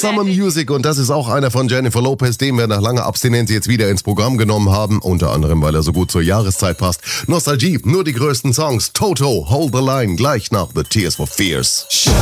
Summer Music und das ist auch einer von Jennifer Lopez, den wir nach langer Abstinenz jetzt wieder ins Programm genommen haben. Unter anderem, weil er so gut zur Jahreszeit passt. Nostalgie, nur die größten Songs. Toto, Hold the Line, gleich nach The Tears for Fears. Shine